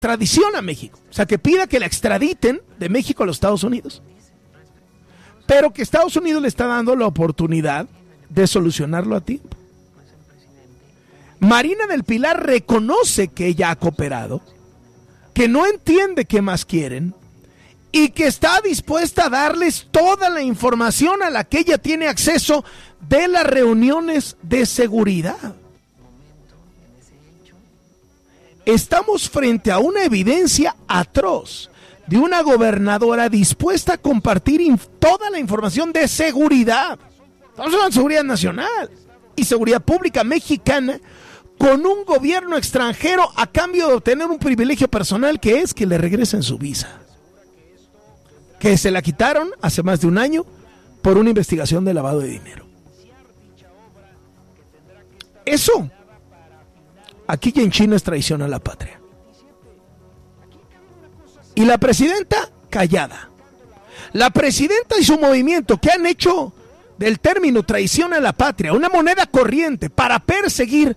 extradición a México. O sea, que pida que la extraditen de México a los Estados Unidos. Pero que Estados Unidos le está dando la oportunidad de solucionarlo a tiempo. Marina del Pilar reconoce que ella ha cooperado, que no entiende qué más quieren y que está dispuesta a darles toda la información a la que ella tiene acceso de las reuniones de seguridad. Estamos frente a una evidencia atroz de una gobernadora dispuesta a compartir toda la información de seguridad. Estamos hablando de seguridad nacional y seguridad pública mexicana con un gobierno extranjero a cambio de obtener un privilegio personal que es que le regresen su visa. Que se la quitaron hace más de un año por una investigación de lavado de dinero. Eso, aquí y en China, es traición a la patria. Y la presidenta, callada. La presidenta y su movimiento, que han hecho del término traición a la patria una moneda corriente para perseguir,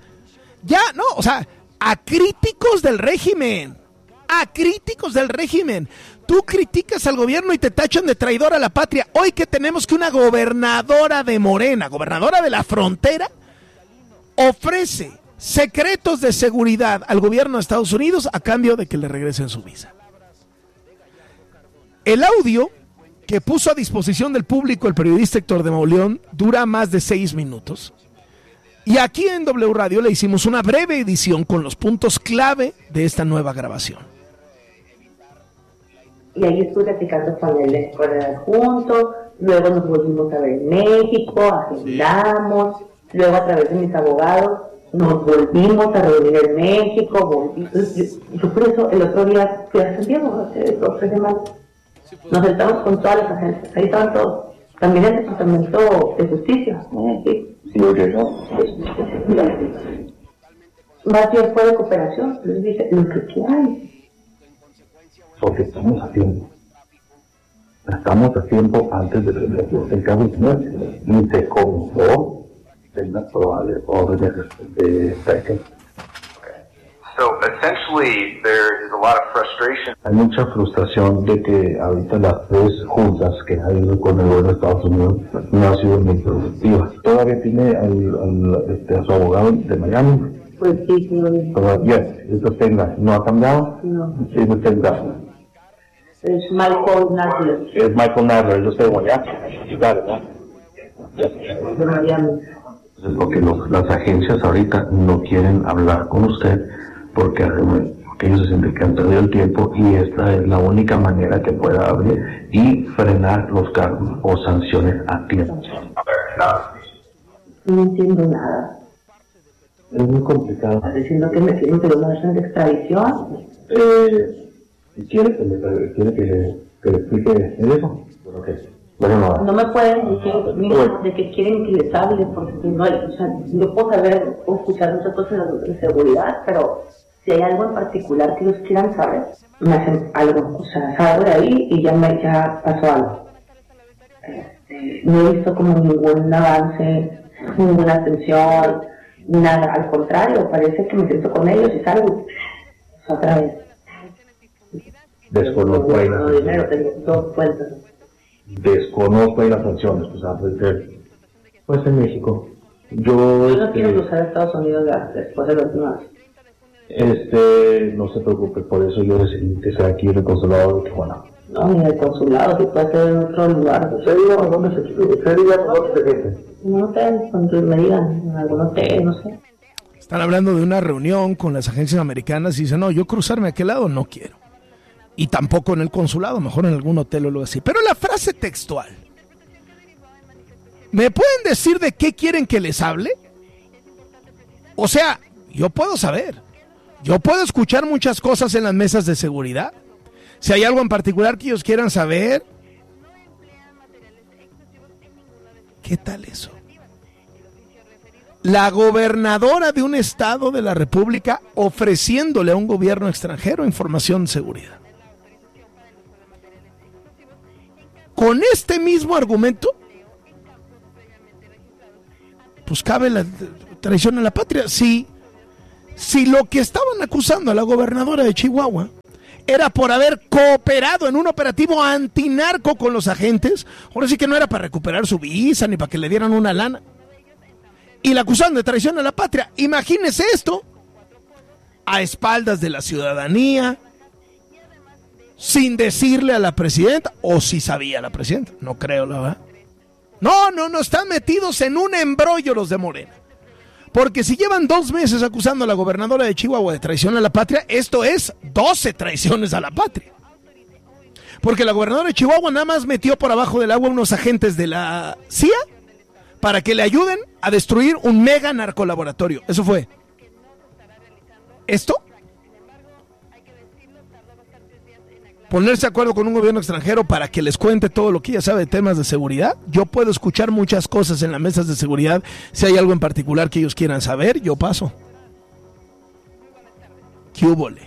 a críticos del régimen. A críticos del régimen. Tú criticas al gobierno y te tachan de traidor a la patria. Hoy que tenemos que una gobernadora de Morena, gobernadora de la frontera, ofrece secretos de seguridad al gobierno de Estados Unidos a cambio de que le regresen su visa. El audio que puso a disposición del público el periodista Héctor de Mauleón dura más de 6 minutos. Y aquí en W Radio le hicimos una breve edición con los puntos clave de esta nueva grabación. Y ahí estuve platicando con él juntos, luego nos volvimos a ver en México, agendamos, luego a través de mis abogados nos volvimos a reunir en México, yo por eso el otro día fui a Santiago, hace 2 o 3 semanas, nos sentamos con todas las agencias, ahí estaban todos, también el Departamento de Justicia, sí. Más bien fue de cooperación, les dije, lo que quieran. Porque estamos a tiempo. Estamos a tiempo antes de que el caso ni se comenzó de una probable orden de saque. So essentially there is a lot of frustration. Hay mucha frustración de que ahorita las 3 juntas que ha habido con el gobierno de Estados Unidos no han sido muy productivas. Todavía tiene a su abogado de Miami. Pues sí, Todavía, eso tenga, ¿no ha cambiado? No. Eso tenga. Es Michael Nadler. Es Michael Nadler, yo tengo ya. ¿Verdad? De Miami. Porque las agencias ahorita no quieren hablar con usted porque ellos se sienten que han perdido el tiempo y esta es la única manera que pueda abrir y frenar los cargos o sanciones a tiempo. No entiendo nada. Es muy complicado. ¿Estás diciendo que me quieren pedir una orden de extradición? ¿Quiere que le explique eso? Bueno, no me pueden decir de que quieren que les hable porque no, yo puedo saber o escuchar muchas cosas de seguridad, pero si hay algo en particular que ellos quieran saber, me hacen algo, salgo de ahí y ya pasó algo. No he visto como ningún avance, ninguna atención, nada, al contrario, parece que me siento con ellos y salgo otra vez. Desconozco ahí las dinero, tengo 2 cuentas. Desconozco ahí las sanciones, pues en México. Yo no quiero cruzar a Estados Unidos después de los demás. No se preocupe, por eso yo decidí que sea aquí en el consulado de Tijuana. No, ni el consulado, si puede ser en otro lugar. ¿Usted diga dónde se quede? En un hotel, cuando me digan, en algún hotel, no sé. Están hablando de una reunión con las agencias americanas y dicen, no, yo cruzarme a aquel lado no quiero. Y tampoco en el consulado, mejor en algún hotel o algo así. Pero la frase textual, ¿me pueden decir de qué quieren que les hable? O sea, yo puedo saber. Yo puedo escuchar muchas cosas en las mesas de seguridad. Si hay algo en particular que ellos quieran saber. ¿Qué tal eso? La gobernadora de un estado de la República ofreciéndole a un gobierno extranjero información de seguridad. Con este mismo argumento, pues cabe la traición a la patria. Sí, si lo que estaban acusando a la gobernadora de Chihuahua era por haber cooperado en un operativo antinarco con los agentes, ahora sí que no era para recuperar su visa ni para que le dieran una lana. Y la acusaron de traición a la patria. Imagínese esto, a espaldas de la ciudadanía, sin decirle a la presidenta, o si sabía la presidenta, no creo, la verdad. No, están metidos en un embrollo los de Morena. Porque si llevan 2 meses acusando a la gobernadora de Chihuahua de traición a la patria, esto es 12 traiciones a la patria. Porque la gobernadora de Chihuahua nada más metió por abajo del agua unos agentes de la CIA para que le ayuden a destruir un mega narcolaboratorio. Eso fue. ¿Esto? Ponerse de acuerdo con un gobierno extranjero para que les cuente todo lo que ella sabe de temas de seguridad. Yo puedo escuchar muchas cosas en las mesas de seguridad. Si hay algo en particular que ellos quieran saber, yo paso. ¿Qué húbole?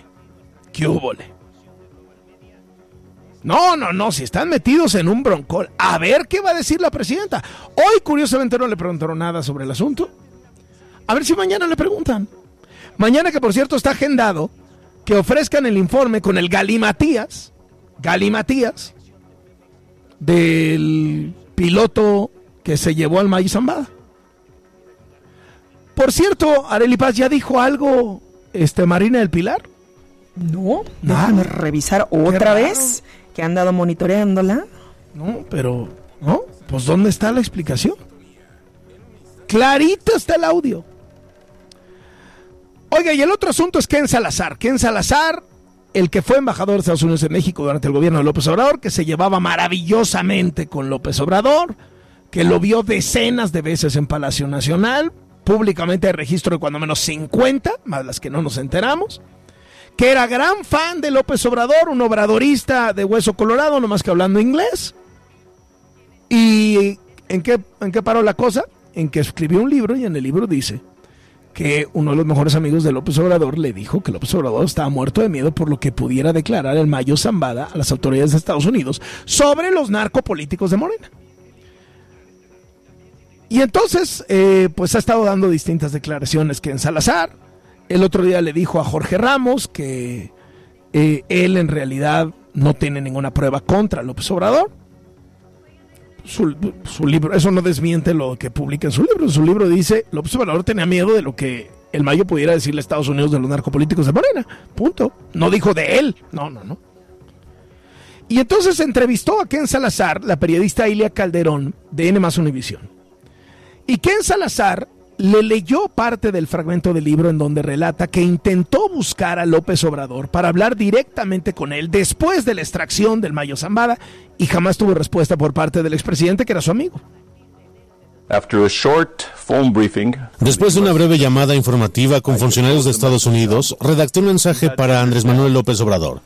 No, si están metidos en un broncol. A ver qué va a decir la presidenta. Hoy, curiosamente, no le preguntaron nada sobre el asunto. A ver si mañana le preguntan. Mañana, que por cierto está agendado que ofrezcan el informe con el galimatías del piloto que se llevó al Mayo Zambada. Por cierto, Arely Paz, ¿ya dijo algo Marina del Pilar? No, déjame revisar otra vez, que han dado monitoreándola. No, pero, ¿no? Pues ¿dónde está la explicación? Clarito está el audio. Oiga, y el otro asunto es Ken Salazar, el que fue embajador de Estados Unidos en México durante el gobierno de López Obrador, que se llevaba maravillosamente con López Obrador, que lo vio decenas de veces en Palacio Nacional, públicamente hay registro de cuando menos 50, más las que no nos enteramos, que era gran fan de López Obrador, un obradorista de hueso colorado, nomás que hablando inglés. ¿Y en qué paró la cosa? En que escribió un libro, y en el libro dice que uno de los mejores amigos de López Obrador le dijo que López Obrador estaba muerto de miedo por lo que pudiera declarar el Mayo Zambada a las autoridades de Estados Unidos sobre los narcopolíticos de Morena. Y entonces, pues ha estado dando distintas declaraciones que en Salazar. El otro día le dijo a Jorge Ramos que él en realidad no tiene ninguna prueba contra López Obrador. Su libro, eso no desmiente lo que publica en su libro. En su libro dice, López Obrador tenía miedo de lo que el Mayo pudiera decirle a Estados Unidos de los narcopolíticos de Morena. Punto. No dijo de él. No. Y entonces entrevistó a Ken Salazar, la periodista Ilia Calderón, de N+ Univisión. Y Ken Salazar le leyó parte del fragmento del libro en donde relata que intentó buscar a López Obrador para hablar directamente con él después de la extracción del Mayo Zambada y jamás tuvo respuesta por parte del expresidente, que era su amigo. Después de una breve llamada informativa con funcionarios de Estados Unidos, redacté un mensaje para Andrés Manuel López Obrador.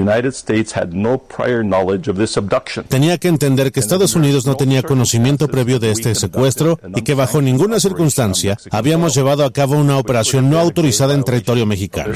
Tenía que entender que Estados Unidos no tenía conocimiento previo de este secuestro y que bajo ninguna circunstancia habíamos llevado a cabo una operación no autorizada en territorio mexicano,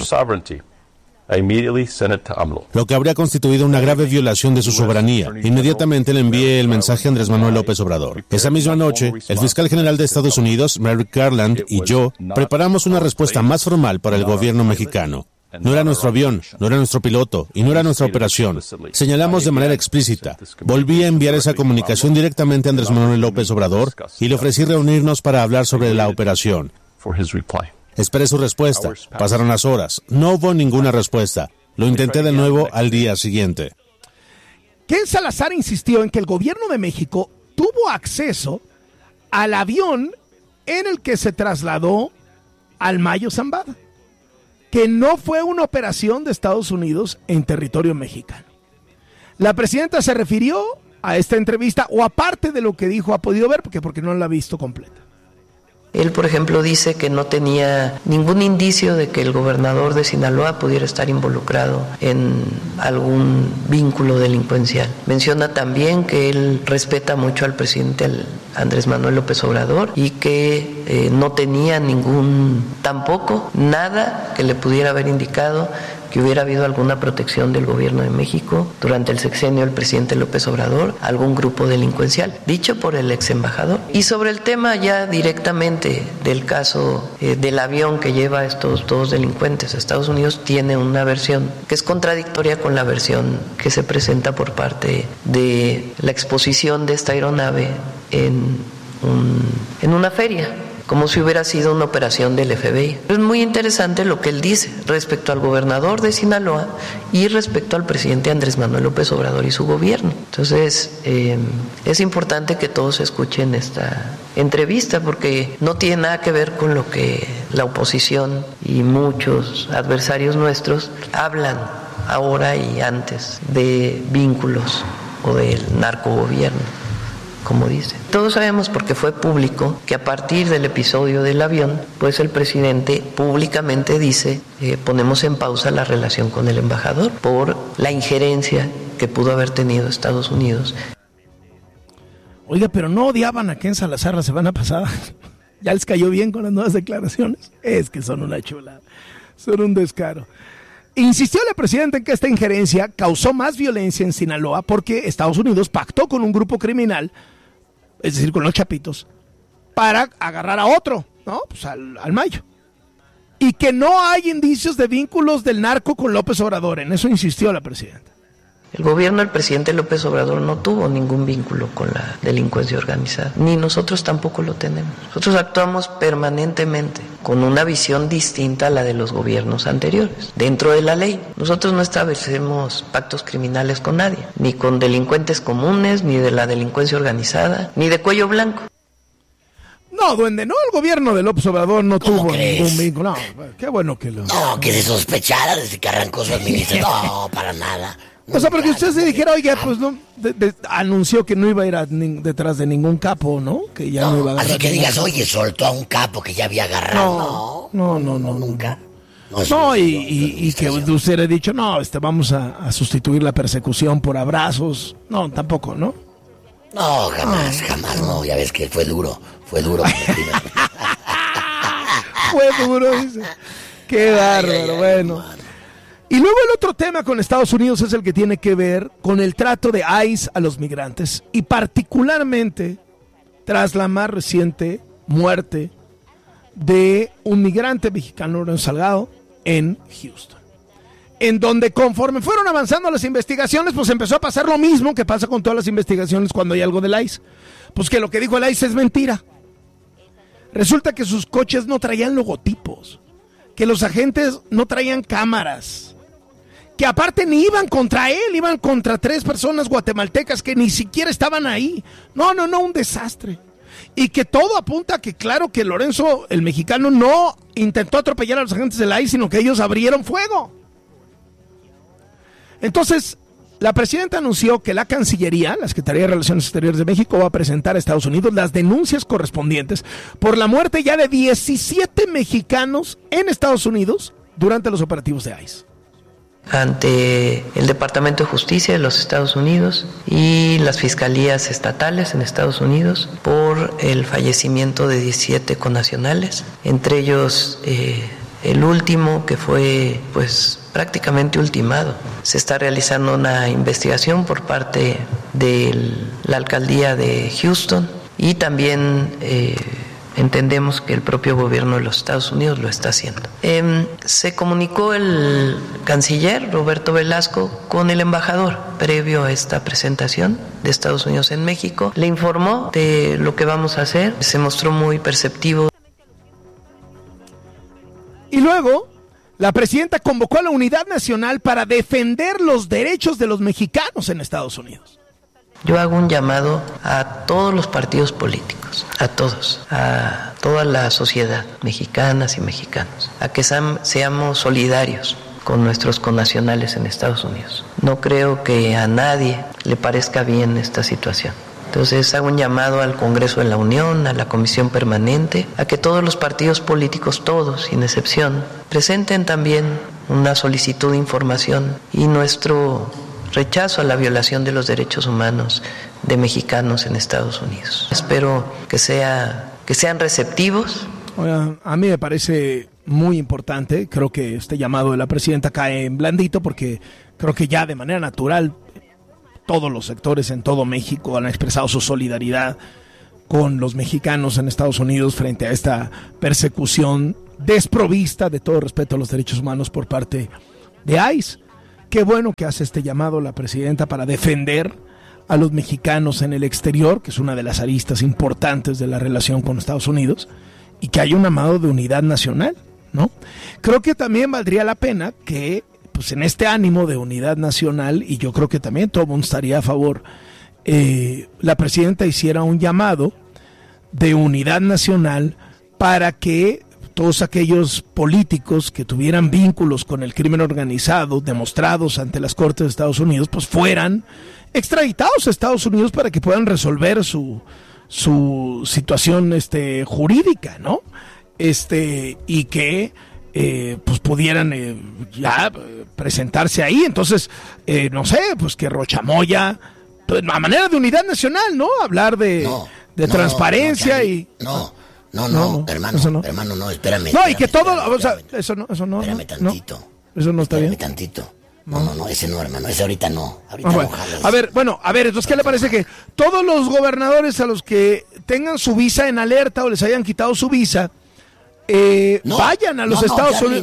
lo que habría constituido una grave violación de su soberanía. Inmediatamente le envié el mensaje a Andrés Manuel López Obrador. Esa misma noche, el fiscal general de Estados Unidos, Merrick Garland, y yo preparamos una respuesta más formal para el gobierno mexicano. No era nuestro avión, no era nuestro piloto y no era nuestra operación. Señalamos de manera explícita. Volví a enviar esa comunicación directamente a Andrés Manuel López Obrador y le ofrecí reunirnos para hablar sobre la operación. Esperé su respuesta. Pasaron las horas. No hubo ninguna respuesta. Lo intenté de nuevo al día siguiente. Ken Salazar insistió en que el gobierno de México tuvo acceso al avión en el que se trasladó al Mayo Zambada, que no fue una operación de Estados Unidos en territorio mexicano. La presidenta se refirió a esta entrevista, o aparte de lo que dijo ha podido ver, porque no la ha visto completa. Él, por ejemplo, dice que no tenía ningún indicio de que el gobernador de Sinaloa pudiera estar involucrado en algún vínculo delincuencial. Menciona también que él respeta mucho al presidente Andrés Manuel López Obrador y que no tenía tampoco nada que le pudiera haber indicado que hubiera habido alguna protección del gobierno de México durante el sexenio del presidente López Obrador a algún grupo delincuencial, dicho por el ex embajador. Y sobre el tema ya directamente del caso del avión que lleva a estos dos delincuentes a Estados Unidos, tiene una versión que es contradictoria con la versión que se presenta por parte de la exposición de esta aeronave en una feria, como si hubiera sido una operación del FBI. Es muy interesante lo que él dice respecto al gobernador de Sinaloa y respecto al presidente Andrés Manuel López Obrador y su gobierno. Entonces, es importante que todos escuchen esta entrevista porque no tiene nada que ver con lo que la oposición y muchos adversarios nuestros hablan ahora y antes de vínculos o del narcogobierno, como dice. Todos sabemos, porque fue público, que a partir del episodio del avión, pues el presidente públicamente dice, ponemos en pausa la relación con el embajador por la injerencia que pudo haber tenido Estados Unidos. Oiga, pero no odiaban a Ken Salazar la semana pasada. Ya les cayó bien con las nuevas declaraciones. Es que son una chulada, son un descaro. Insistió la presidenta en que esta injerencia causó más violencia en Sinaloa porque Estados Unidos pactó con un grupo criminal, es decir, con los Chapitos, para agarrar a otro, ¿no? Pues al Mayo. Y que no hay indicios de vínculos del narco con López Obrador. En eso insistió la presidenta. El gobierno del presidente López Obrador no tuvo ningún vínculo con la delincuencia organizada, ni nosotros tampoco lo tenemos. Nosotros actuamos permanentemente con una visión distinta a la de los gobiernos anteriores, dentro de la ley. Nosotros no establecemos pactos criminales con nadie, ni con delincuentes comunes, ni de la delincuencia organizada, ni de cuello blanco. No, duende, no, el gobierno de López Obrador no tuvo ningún vínculo. No, qué bueno que lo... No, que se sospechara desde que arrancó su administración. No, para nada. O sea, porque usted se dijera, oiga, pues no, anunció que no iba a ir detrás de ningún capo, ¿no? Que ya no iba a agarrar. Así que digas, oye, soltó a un capo que ya había agarrado. No, nunca. No, y que usted ha dicho, no, vamos a sustituir la persecución por abrazos. No, tampoco, ¿no? No, jamás, no. Ya ves que fue duro. Fue duro, dice. Qué bárbaro, bueno. Y luego el otro tema con Estados Unidos es el que tiene que ver con el trato de ICE a los migrantes y particularmente tras la más reciente muerte de un migrante mexicano, Lorenzo Salgado, en Houston. En donde conforme fueron avanzando las investigaciones, pues empezó a pasar lo mismo que pasa con todas las investigaciones cuando hay algo del ICE. Pues que lo que dijo el ICE es mentira. Resulta que sus coches no traían logotipos, que los agentes no traían cámaras, que aparte ni iban contra él, iban contra 3 personas guatemaltecas que ni siquiera estaban ahí. No, un desastre. Y que todo apunta a que claro que Lorenzo, el mexicano, no intentó atropellar a los agentes del ICE, sino que ellos abrieron fuego. Entonces, la presidenta anunció que la Cancillería, la Secretaría de Relaciones Exteriores de México, va a presentar a Estados Unidos las denuncias correspondientes por la muerte ya de 17 mexicanos en Estados Unidos durante los operativos de ICE. Ante el Departamento de Justicia de los Estados Unidos y las fiscalías estatales en Estados Unidos por el fallecimiento de 17 connacionales, entre ellos el último que fue pues prácticamente ultimado. Se está realizando una investigación por parte de la alcaldía de Houston y también entendemos que el propio gobierno de los Estados Unidos lo está haciendo. Se comunicó el canciller Roberto Velasco con el embajador previo a esta presentación de Estados Unidos en México. Le informó de lo que vamos a hacer. Se mostró muy perceptivo. Y luego, la presidenta convocó a la unidad nacional para defender los derechos de los mexicanos en Estados Unidos. Yo hago un llamado a todos los partidos políticos, a toda la sociedad, mexicanas y mexicanos, a que seamos solidarios con nuestros connacionales en Estados Unidos. No creo que a nadie le parezca bien esta situación. Entonces hago un llamado al Congreso de la Unión, a la Comisión Permanente, a que todos los partidos políticos, todos, sin excepción, presenten también una solicitud de información y nuestro rechazo a la violación de los derechos humanos de mexicanos en Estados Unidos. Espero que sean receptivos. A mí me parece muy importante. Creo que este llamado de la presidenta cae en blandito porque creo que ya de manera natural todos los sectores en todo México han expresado su solidaridad con los mexicanos en Estados Unidos frente a esta persecución desprovista de todo respeto a los derechos humanos por parte de ICE. Qué bueno que hace este llamado la presidenta para defender a los mexicanos en el exterior, que es una de las aristas importantes de la relación con Estados Unidos, y que haya un llamado de unidad nacional, ¿no? Creo que también valdría la pena que, pues en este ánimo de unidad nacional, y yo creo que también todo el mundo estaría a favor, la presidenta hiciera un llamado de unidad nacional para que todos aquellos políticos que tuvieran vínculos con el crimen organizado demostrados ante las Cortes de Estados Unidos, pues fueran extraditados a Estados Unidos para que puedan resolver su situación jurídica, ¿no? Y que pues pudieran ya presentarse ahí. Entonces, no sé, pues que Rochamoya, pues, a manera de unidad nacional, ¿no? Hablar de transparencia No, hermano, eso no. Hermano, no, espérame. No, y que todo, espérame. o sea, eso no. Espérame tantito. No, eso no está bien. Espérame tantito. No, ese no, hermano, ese ahorita no. Ahorita bueno. no jalas. A ver, entonces, ¿qué le parece que todos los gobernadores a los que tengan su visa en alerta o les hayan quitado su visa, vayan a los Estados Unidos?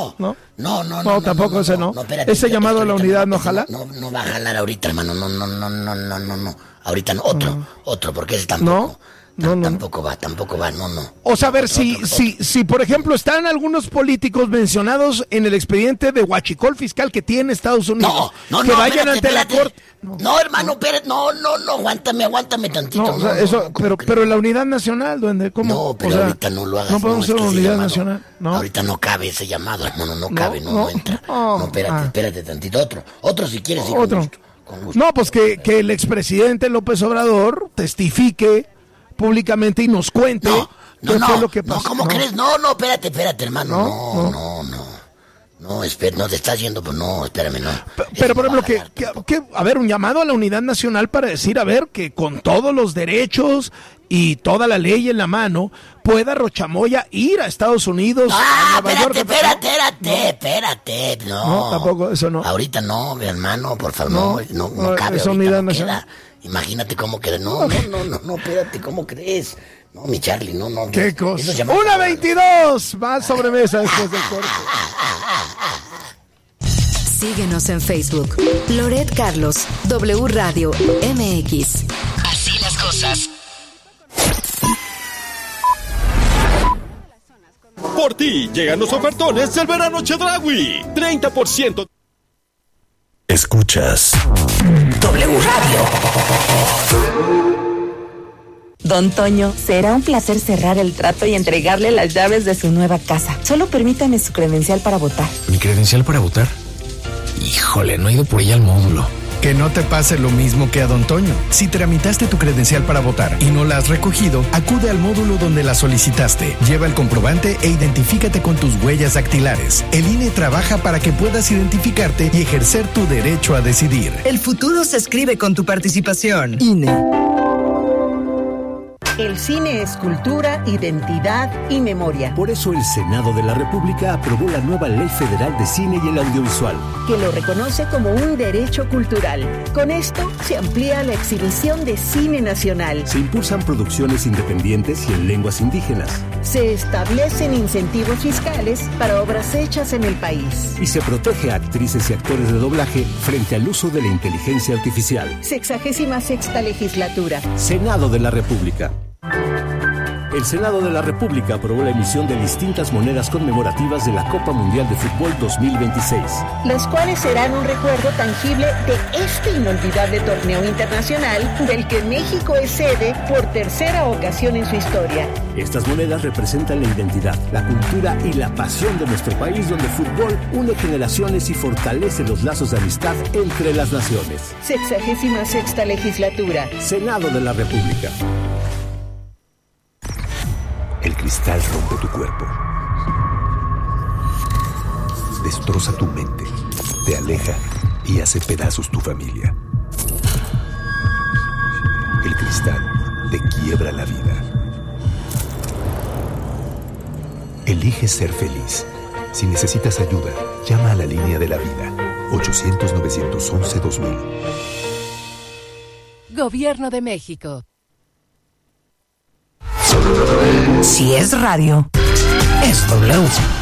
No, tampoco ese no. Espérate, ese llamado a la unidad no jala. No va a jalar ahorita, hermano, no. Ahorita no, otro, porque ese tampoco. Tampoco va, no. O sea, a ver, si por ejemplo están algunos políticos mencionados en el expediente de huachicol fiscal que tiene Estados Unidos, que vayan ante la corte. No, hermano, espérate, no, aguántame tantito. No, o sea, eso, pero la unidad nacional, duende, ¿cómo? No, pero ahorita no lo hagas. No podemos hacer una unidad nacional, ¿no? Ahorita no cabe ese llamado, hermano, no cabe, no entra. No, espérate tantito, otro si quieres, sí, otro. Con gusto. No, pues que el expresidente López Obrador testifique públicamente y nos cuente qué fue lo que pasó. No, ¿cómo crees? No, espérate, hermano. No, espera, no te estás yendo, pues no, espérame, no. Pero por ejemplo, que a ver, un llamado a la unidad nacional para decir, a ver, que con todos los derechos y toda la ley en la mano, pueda Rochamoya ir a Estados Unidos, a Nueva York. Espérate, no. No, tampoco, eso no. Ahorita no, hermano, por favor, no cabe. Esa unidad nacional. Imagínate cómo queda. No, espérate, ¿cómo crees? No, mi Charlie, no. ¿Qué cosa? 1:22, más sobremesa después del corte. Síguenos en Facebook. Loret Carlos, W Radio MX. Así las cosas. Por ti llegan los ofertones del verano Chedraui. 30%. Escuchas W Radio. Don Toño, será un placer cerrar el trato y entregarle las llaves de su nueva casa. Solo permítame su credencial para votar. ¿Mi credencial para votar? Híjole, no he ido por ella al módulo. Que no te pase lo mismo que a Don Toño. Si tramitaste tu credencial para votar y no la has recogido, acude al módulo donde la solicitaste. Lleva el comprobante e identifícate con tus huellas dactilares. El INE trabaja para que puedas identificarte y ejercer tu derecho a decidir. El futuro se escribe con tu participación. INE. El cine es cultura, identidad y memoria. Por eso el Senado de la República aprobó la nueva Ley Federal de Cine y el Audiovisual, que lo reconoce como un derecho cultural. Con esto se amplía la exhibición de cine nacional. Se impulsan producciones independientes y en lenguas indígenas. Se establecen incentivos fiscales para obras hechas en el país. Y se protege a actrices y actores de doblaje frente al uso de la inteligencia artificial. 66ª legislatura. Senado de la República. El Senado de la República aprobó la emisión de distintas monedas conmemorativas de la Copa Mundial de Fútbol 2026. Las cuales serán un recuerdo tangible de este inolvidable torneo internacional del que México es sede por tercera ocasión en su historia. Estas monedas representan la identidad, la cultura y la pasión de nuestro país, donde el fútbol une generaciones y fortalece los lazos de amistad entre las naciones. 66ª legislatura. Senado de la República. El cristal rompe tu cuerpo, destroza tu mente, te aleja y hace pedazos tu familia. El cristal te quiebra la vida. Elige ser feliz. Si necesitas ayuda, llama a la línea de la vida. 800-911-2000. Gobierno de México. Si es radio, es W.